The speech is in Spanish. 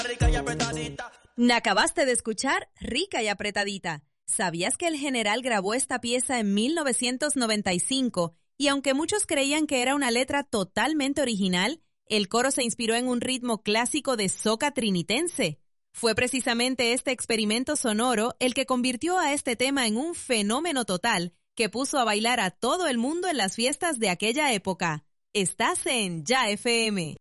Rica y apretadita. Acabaste de escuchar Rica y Apretadita. ¿Sabías que el general grabó esta pieza en 1995 y aunque muchos creían que era una letra totalmente original, el coro se inspiró en un ritmo clásico de soca trinitense? Fue precisamente este experimento sonoro el que convirtió a este tema en un fenómeno total que puso a bailar a todo el mundo en las fiestas de aquella época. Estás en Ya FM.